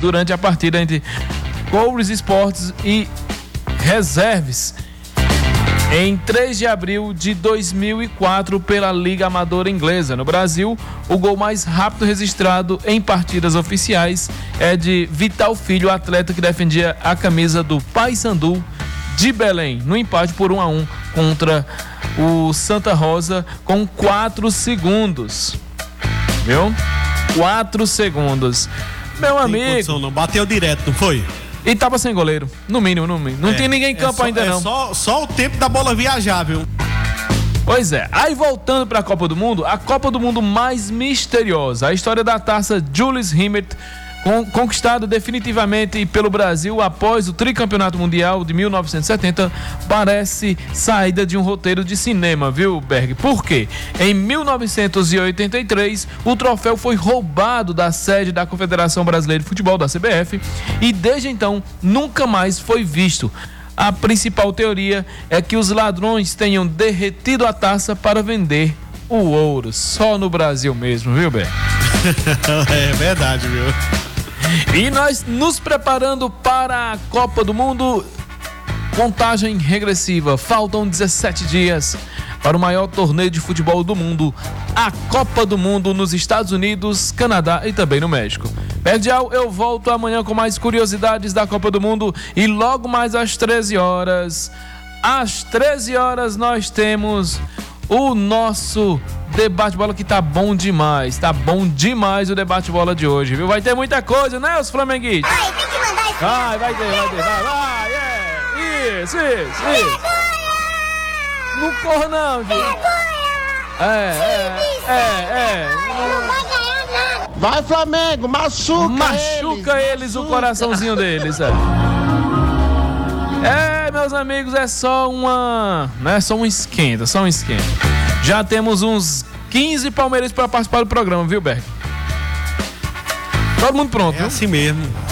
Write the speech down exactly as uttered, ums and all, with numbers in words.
durante a partida entre Couros Esportes e Reserves em três de abril de dois mil e quatro pela Liga Amadora Inglesa. No Brasil, o gol mais rápido registrado em partidas oficiais é de Vital Filho, atleta que defendia a camisa do Paysandu de Belém, no empate por um a um contra o Santa Rosa com quatro segundos. Viu? quatro segundos. Meu amigo. Tem condição, não bateu direto, não foi? E tava sem goleiro, no mínimo, no mínimo. Não é, tem ninguém em campo é só, ainda é não. Só, só o tempo da bola viajar, viu? Pois é. Aí voltando para a Copa do Mundo, a Copa do Mundo mais misteriosa, a história da taça Jules Rimet, con- conquistada definitivamente pelo Brasil após o tricampeonato mundial de mil novecentos e setenta, parece saída de um roteiro de cinema, viu, Berg? Por quê? Em mil novecentos e oitenta e três, o troféu foi roubado da sede da Confederação Brasileira de Futebol, da C B F, e desde então nunca mais foi visto. A principal teoria é que os ladrões tenham derretido a taça para vender o ouro. Só no Brasil mesmo, viu, Berg? É verdade, viu? E nós nos preparando para a Copa do Mundo, contagem regressiva, faltam dezessete dias para o maior torneio de futebol do mundo, a Copa do Mundo nos Estados Unidos, Canadá e também no México. Perdial, eu volto amanhã com mais curiosidades da Copa do Mundo e logo mais às treze horas, às treze horas nós temos o nosso debate-bola que tá bom demais, tá bom demais o debate-bola de hoje, viu? Vai ter muita coisa, né, os flamenguistas? Ai, tem que mandar isso. Vai, vai ter, vai ter, vai, vai, é, isso, isso, isso. Não corra não, gente. É, é, é, é. Não vai ganhar nada. Vai, Flamengo, machuca, Machuca eles, eles machuca. O coraçãozinho deles, é. É, meus amigos, é só uma, né, só um esquenta, só um esquenta. Já temos uns quinze palmeirenses para participar do programa, viu, Berg? Todo mundo pronto, É viu? assim mesmo.